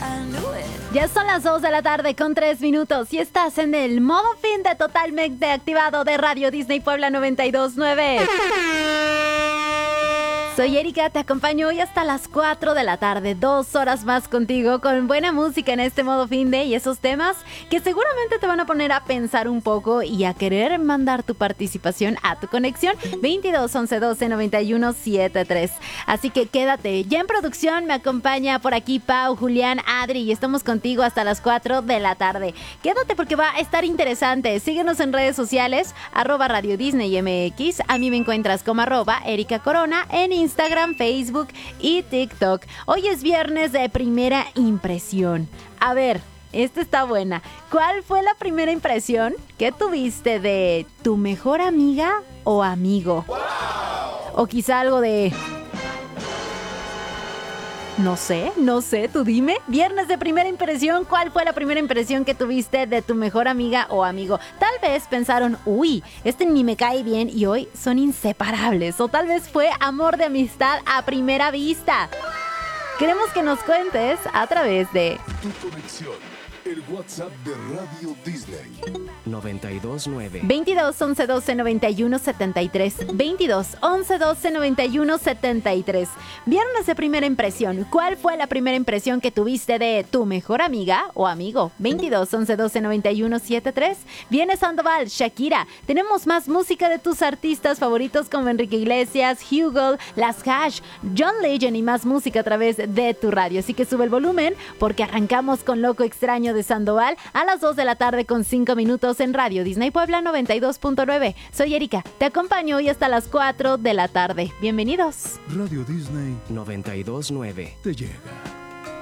Ya son las 2 de la tarde con 3 minutos y estás en el modo fin de totalmente activado de Radio Disney Puebla 92.9. Soy Erika, te acompaño hoy hasta las 4 de la tarde, 2 horas más contigo con buena música en este modo fin de y esos temas que seguramente te van a poner a pensar un poco y a querer mandar tu participación a tu conexión 22 11 12 91 73. Así que quédate, ya en producción me acompaña por aquí Pau, Julián, Adri y estamos contigo hasta las 4 de la tarde. Quédate porque va a estar interesante, síguenos en redes sociales, @Radio Disney MX, a mí me encuentras como @Erika Corona en Instagram, Facebook y TikTok. Hoy es viernes de primera impresión. A ver, esta está buena. ¿Cuál fue la primera impresión que tuviste de tu mejor amiga o amigo? ¡Wow! O quizá algo de... No sé, tú dime. Viernes de primera impresión, ¿cuál fue la primera impresión que tuviste de tu mejor amiga o amigo? Tal vez pensaron, uy, este ni me cae bien y hoy son inseparables. O tal vez fue amor de amistad a primera vista. Queremos que nos cuentes a través de... Tu conexión, el WhatsApp de Radio Disney. 92.9 22 11 12 91 73 22 11 12 91 73. Viernes de primera impresión. ¿Cuál fue la primera impresión que tuviste de tu mejor amiga o amigo? 22 11 12 91 73. Viene Sandoval, Shakira. Tenemos más música de tus artistas favoritos como Enrique Iglesias, Hugo, Las Hash, John Legend y más música a través de tu radio. Así que sube el volumen porque arrancamos con Loco Extraño de Sandoval a las 2 de la tarde con 5 minutos en Radio Disney Puebla 92.9. Soy Erika, te acompaño hoy hasta las 4 de la tarde. Bienvenidos. Radio Disney 92.9 te llega.